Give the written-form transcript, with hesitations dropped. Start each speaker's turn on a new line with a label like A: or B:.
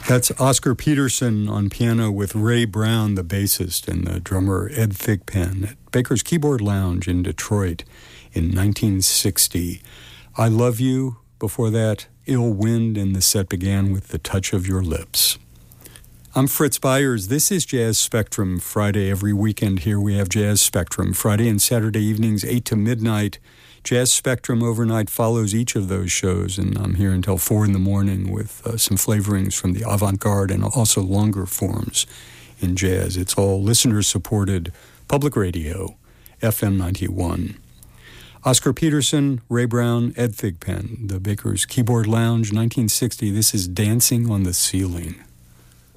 A: That's Oscar Peterson on piano with Ray Brown, the bassist, and the drummer Ed Thigpen at Baker's Keyboard Lounge in Detroit in 1960. I Love You, before that, Ill Wind, and the set began with The Touch of Your Lips. I'm Fritz Byers. This is Jazz Spectrum Friday. Every weekend here we have Jazz Spectrum. Friday and Saturday evenings, 8 to midnight. Jazz Spectrum Overnight follows each of those shows, and I'm here until 4 in the morning with some flavorings from the avant-garde and also longer forms in jazz. It's all listener-supported public radio, FM 91. Oscar Peterson, Ray Brown, Ed Thigpen, the Baker's Keyboard Lounge, 1960. This is Dancing on the Ceiling.